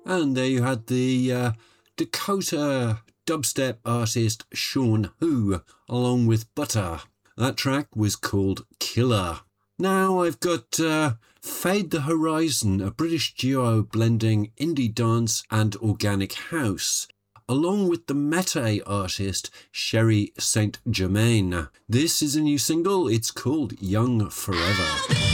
And there you had the Dakota dubstep artist Sean Hu, along with Butter. That track was called Killer. Now I've got Fade the Horizon, a British duo blending indie dance and organic house, along with the Mete artist Sherry Saint Germain. This is a new single, it's called Young Forever.